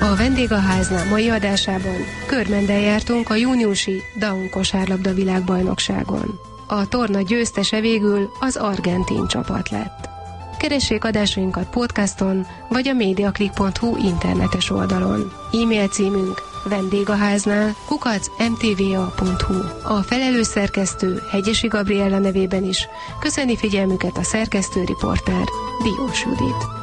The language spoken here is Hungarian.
A Vendégháznál mai adásában körmenden jártunk a júniusi Down kosárlabda világbajnokságon. A torna győztese végül az argentin csapat lett. Keressék adásainkat podcaston vagy a mediaclick.hu internetes oldalon. E-mail címünk vendégháznál@mtva.hu. A felelős szerkesztő Hegyesi Gabriella nevében is köszöni figyelmüket a szerkesztő riporter Diós Judit.